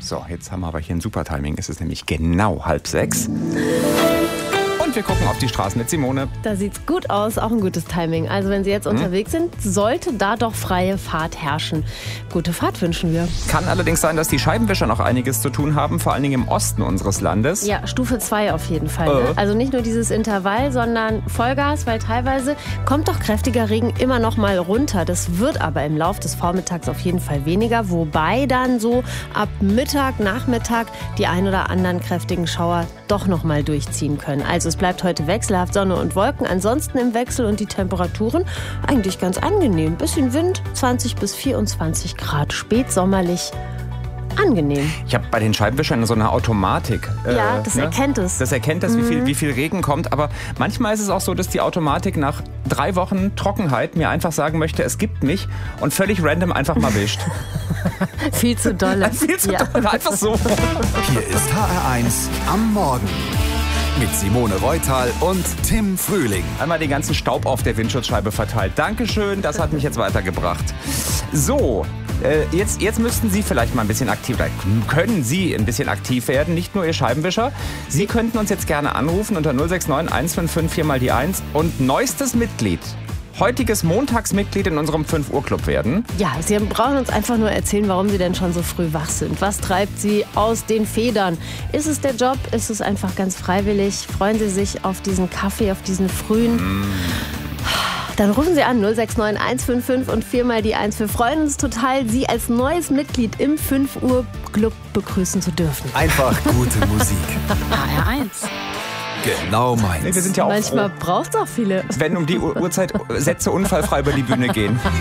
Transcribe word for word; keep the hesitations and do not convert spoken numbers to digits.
So, jetzt haben wir aber hier ein super Timing. Es ist nämlich genau halb sechs. Und wir gucken auf die Straßen mit Simone. Da sieht's gut aus, auch ein gutes Timing. Also wenn Sie jetzt hm? unterwegs sind, sollte da doch freie Fahrt herrschen. Gute Fahrt wünschen wir. Kann allerdings sein, dass die Scheibenwischer noch einiges zu tun haben, vor allen Dingen im Osten unseres Landes. Ja, Stufe zwei auf jeden Fall. Äh. Ne? Also nicht nur dieses Intervall, sondern Vollgas, weil teilweise kommt doch kräftiger Regen immer noch mal runter. Das wird aber im Laufe des Vormittags auf jeden Fall weniger, wobei dann so ab Mittag, Nachmittag die ein oder anderen kräftigen Schauer doch noch mal durchziehen können. Also es bleibt heute wechselhaft Sonne und Wolken, ansonsten im Wechsel und die Temperaturen eigentlich ganz angenehm. Bisschen Wind, zwanzig bis vierundzwanzig Grad, spätsommerlich. Angenehm. Ich habe bei den Scheibenwischern so eine Automatik. Ja, äh, das ne? erkennt es. Das erkennt das, wie viel, wie viel Regen kommt. Aber manchmal ist es auch so, dass die Automatik nach drei Wochen Trockenheit mir einfach sagen möchte, es gibt mich und völlig random einfach mal wischt. Viel zu dolle. Viel zu ja. dolle, einfach so. Hier ist H R eins am Morgen. Mit Simone Reutal und Tim Frühling. Einmal den ganzen Staub auf der Windschutzscheibe verteilt. Dankeschön, das hat mich jetzt weitergebracht. So, äh, jetzt, jetzt müssten Sie vielleicht mal ein bisschen aktiv werden. Können Sie ein bisschen aktiv werden, nicht nur Ihr Scheibenwischer. Sie könnten uns jetzt gerne anrufen unter null sechs neun eins fünf fünf vier mal die eins und neuestes Mitglied. Heutiges Montagsmitglied in unserem fünf Uhr Club werden. Ja, Sie brauchen uns einfach nur erzählen, warum Sie denn schon so früh wach sind. Was treibt Sie aus den Federn? Ist es der Job? Ist es einfach ganz freiwillig? Freuen Sie sich auf diesen Kaffee, auf diesen frühen? Mm. Dann rufen Sie an null sechs neun eins fünf fünf und vier mal die eins. Wir freuen uns total, Sie als neues Mitglied im fünf Uhr Club begrüßen zu dürfen. Einfach gute Musik. H R eins. Genau meins. Nee, wir sind ja auch Manchmal froh, braucht es auch viele. wenn um die Uhrzeit Sätze unfallfrei über die Bühne gehen.